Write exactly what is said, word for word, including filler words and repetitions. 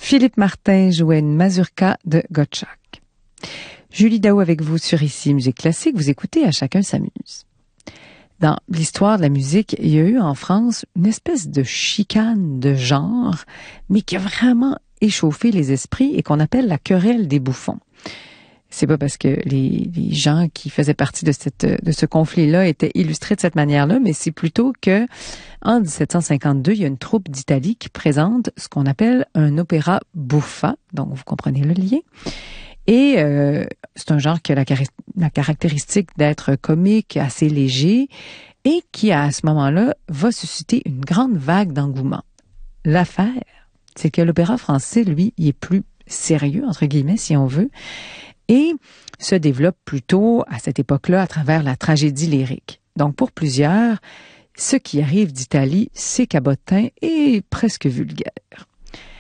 Philippe Martin jouait une mazurka de Gottschalk. Julie Daou avec vous sur Ici Musique Classique. Vous écoutez À chacun s'amuse. Dans l'histoire de la musique, il y a eu en France une espèce de chicane de genre, mais qui a vraiment échauffé les esprits et qu'on appelle la querelle des bouffons. C'est pas parce que les, les gens qui faisaient partie de cette de ce conflit-là étaient illustrés de cette manière-là, mais c'est plutôt que en dix-sept cent cinquante-deux, il y a une troupe d'Italie qui présente ce qu'on appelle un opéra buffa, donc vous comprenez le lien. Et euh, c'est un genre qui a la, chari- la caractéristique d'être comique, assez léger, et qui, à ce moment-là, va susciter une grande vague d'engouement. L'affaire, c'est que l'opéra français, lui, il est plus sérieux, entre guillemets, si on veut, et se développe plutôt, à cette époque-là, à travers la tragédie lyrique. Donc, pour plusieurs, ce qui arrive d'Italie, c'est cabotin et presque vulgaire.